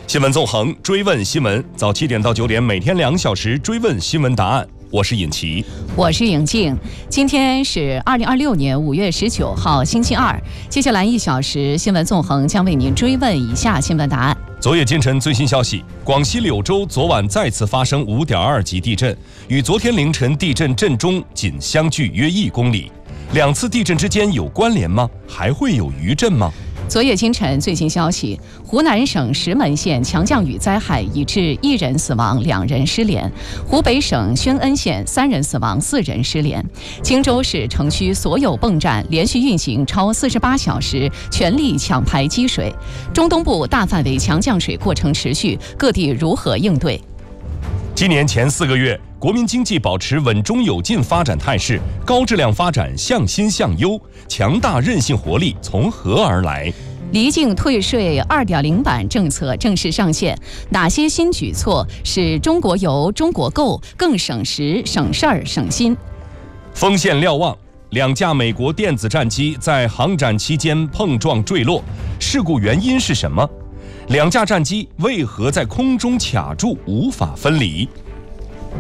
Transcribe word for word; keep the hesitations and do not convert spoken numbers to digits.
新闻纵横，追问新闻，早七点到九点，每天两小时追问新闻答案。我是尹奇， 我是尹静。今天是二零二六年五月十九号，星期二。接下来一小时，新闻纵横将为您追问以下新闻答案。 昨夜今晨最新消息，广西柳州昨晚再次发生五点二级地震，与昨天凌晨地震震中仅相距约一公里。两次地震之间有关联吗？还会有余震吗？ 昨夜今晨最新消息，湖南省石门县强降雨灾害已致一人死亡，两人失联；湖北省宣恩县三人死亡，四人失联。荆州市城区所有泵站连续运行超四十八小时，全力抢排积水。中东部大范围强降水过程持续，各地如何应对？ 今年前四个月，国民经济保持稳中有进发展态势，高质量发展向新向优，强大韧性活力从何而来？ 离境退税 二点零 版政策正式上线，哪些新举措使中国游、中国购更省时、省事儿、省心？ 锋线瞭望，两架美国电子战机在航展期间碰撞坠落，事故原因是什么？两架战机为何在空中卡住无法分离？